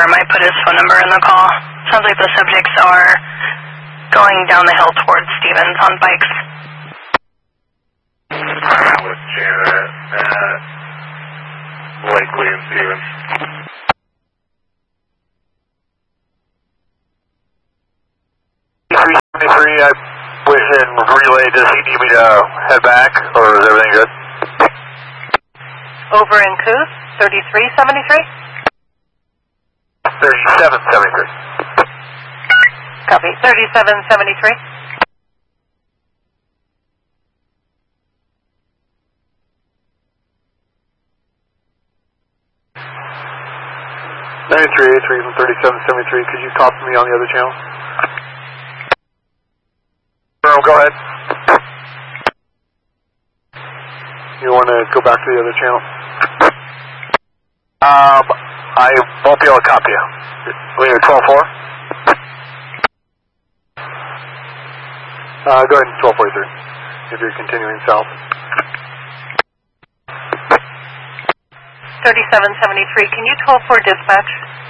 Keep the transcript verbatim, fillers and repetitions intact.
might put his phone number in the call. Sounds like the subjects are going down the hill towards Stevens on bikes. With Janet, Matt, Blakely, and Stevens. three seventy-three, I wish in relay, does he need me to head back, or is everything good? Over in Coos, thirty-three seventy-three? thirty-seven seventy-three. Copy, thirty-seven seventy-three. ninety-three eighty-three from thirty-seven seventy-three, could you copy me on the other channel? Earl, go ahead. You want to go back to the other channel? Um, I won't be able to copy you. We need twelve four? Uh, go ahead, twelve forty-three, if you're continuing south. thirty-seven seventy-three, can you twelve four dispatch?